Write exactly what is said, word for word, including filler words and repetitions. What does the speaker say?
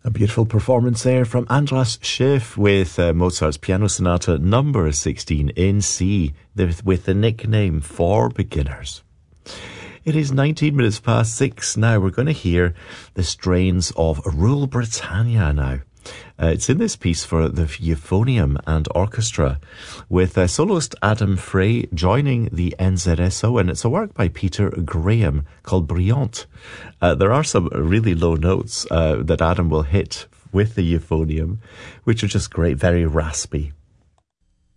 A beautiful performance there from Andras Schiff with uh, Mozart's Piano Sonata number sixteen in C, with, with the nickname For Beginners. It is nineteen minutes past six now. We're going to hear the strains of Rule Britannia now. Uh, it's in this piece for the euphonium and orchestra, with uh, soloist Adam Frey joining the N Z S O, and it's a work by Peter Graham called Brillante. Uh, there are some really low notes uh, that Adam will hit with the euphonium, which are just great, very raspy.